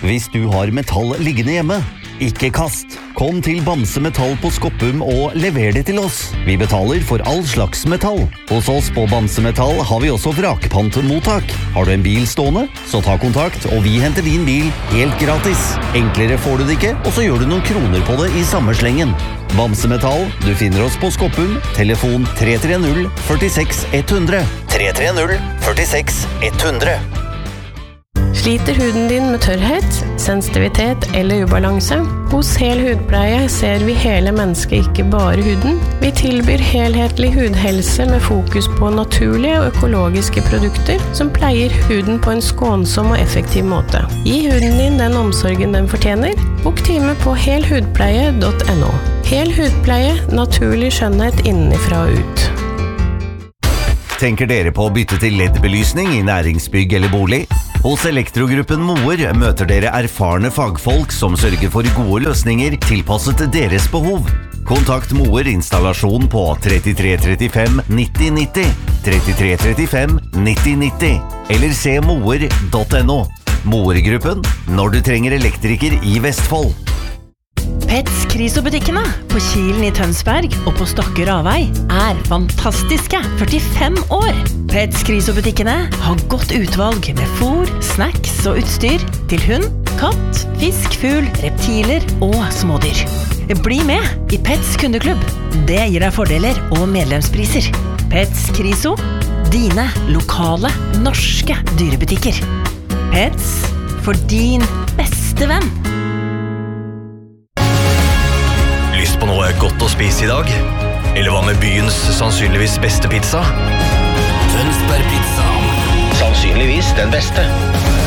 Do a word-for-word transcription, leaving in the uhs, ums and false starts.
Hvis du har metall liggende hjemme, ikke kast. Kom til Bamse Metall på Skoppum og lever det til oss. Vi betaler for all slags metall. Hos oss på Bamse Metall har vi også vrakpantmottak. Har du en bil stående, så ta kontakt, og vi henter din bil helt gratis. Enklere får du det ikke, og så gjør du noen kroner på det i samme slengen. Bamse Metall, du finner oss på Skoppum, telefon tre tre null fire seks ett null null. tre tre null fire seks ett null null. Sliter huden din med tørrhet, sensitivitet eller ubalanse? Hos Hel Hudpleie ser vi hele mennesket, ikke bare huden. Vi tilbyr helhetlig hudhelse med fokus på naturlige og økologiske produkter som pleier huden på en skånsom og effektiv måte. Gi huden din den omsorgen den fortjener. Bok time på helhudpleie punktum no. Hel Hudpleie, naturlig skjønnhet innenfra og ut. Tenker dere på å bytte til L E D-belysning i næringsbygg eller bolig? Hos Elektrogruppen Moer møter dere erfarne fagfolk som sørger for gode løsninger tilpasset deres behov. Kontakt Moer installasjon på tre tre tre fem nitti nitti, tre tre tre fem nitti nitti, eller se moer punktum no. Moer-gruppen, når du trenger elektriker i Vestfold. Pets Kriso-butikkene på Kilen i Tønsberg og på Stokke Ravei er fantastiske førtifem år. Pets Kriso-butikkene har godt utvalg med fôr, snacks og utstyr til hund, katt, fisk, fugl, reptiler og smådyr. Bli med i Pets kundeklubb. Det gir deg fordeler og medlemspriser. Pets Kriso, dine lokale norske dyrebutikker. Pets for din beste venn. Lyst på noe godt å spise i dag? Eller hva med byens sannsynligvis beste pizza? Tønsberg Pizza. Sannsynligvis den beste.